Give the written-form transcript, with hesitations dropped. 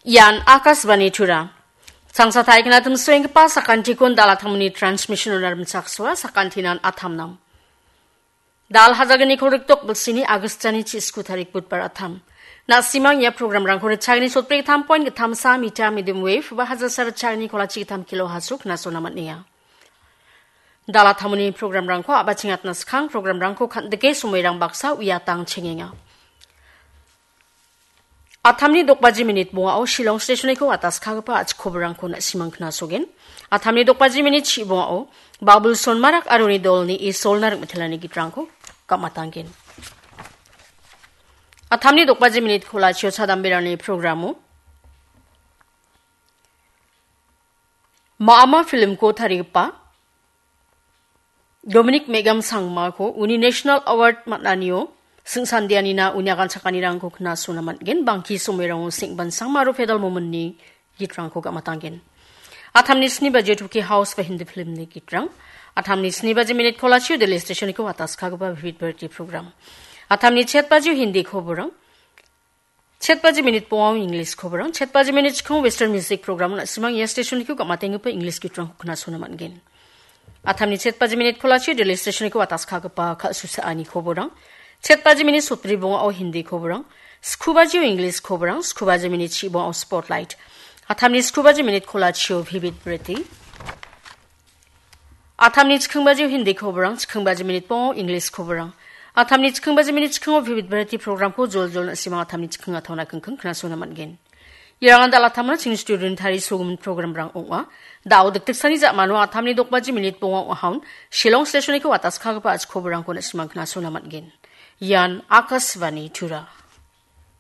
Yan Akasvani Tura. Sangsa tayo kinatum swing pa sa kantikon dalatang ni transmission unar msakswa sa kantinan athamnam. Dal hadagani korrektok bulsini Agustani chisku tarik but par atham. Na simang ya program rang kore chagni sotpre tham point ke tham sa mita medium wave ba hazasar chagni kola chi tham kilo hasuk na sonamat niya. Dalathamuni program rang ko abachingat na skang program rang ko khandeke sumairang baksa uyatang chengenga. Athamni dokbaji minute bunga o Shillong station ko atas khagpa ach khobrang ko na simang khna sogen. Athamni dokbaji minute chi bunga o Babul Sonmarak aruni dolni I solnar mithlani gitrang ko kamatangin. Athamni dokbaji minute khola chio chadambirani programu Maama film ko tharipa Dominic Megam Sangma ko uni National Award matnanio Singsandiani na unyakan sakanirang ko kna sunaman gen bangki sumirang singban sangmaru federal moment ni gitrang ko kamatangin. Athamni sniba jetuki house ka hindi film ni gitrang. Athamni sniba je minute kola chiu deli station ko atas kagba vivid birthday program. Athamni chetbaji hindi khoborang. Chetbaji minute po English khoborang. Chetbaji minute ko western music program na simang yes station ko kamatengu pa English gitrang ko kna sunaman gen. Athamni chetbaji minute kola chiu deli station ko atas kagba ka susaani khoborang. Chetbaji minute sutri bonga o hindi khoborang. Scubaji o English khoborang. Scubaji minute chi bonga o spotlight. Athamni scubaji minute kola chiu vivid birthday. Athamni chkhangbaji hindi khoborang. Chkhangbaji minute bonga o English khoborang. Athamni chkhangbaji minute chkhang o vivid birthday program ko jol na simang athamni chkhang athona kengkeng kna sona mangen. Irangan dala thamna ching student thari sugum program rang ongwa. Dao dik sani ja manu athamni dokbaji minute bonga o haun. Shillong station ko atas khagpa ach khoborang ko na simang kna sona mangen. Yan Akasvani Tura.